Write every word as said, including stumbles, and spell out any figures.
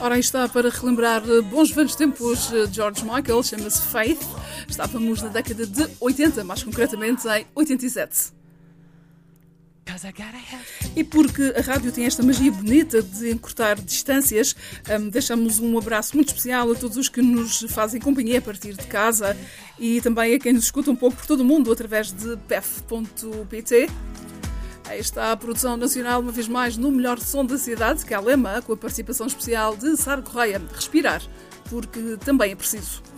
Ora, aí está para relembrar bons velhos tempos de George Michael, chama-se Faith. Estávamos na década de oitenta, mais concretamente em oitenta e sete. E porque a rádio tem esta magia bonita de encurtar distâncias, um, deixamos um abraço muito especial a todos os que nos fazem companhia a partir de casa e também a quem nos escuta um pouco por todo o mundo através de p e f ponto p t. Aí está a produção nacional, uma vez mais, no melhor som da cidade, que é a Lema, com a participação especial de Sara Correia. Respirar, porque também é preciso.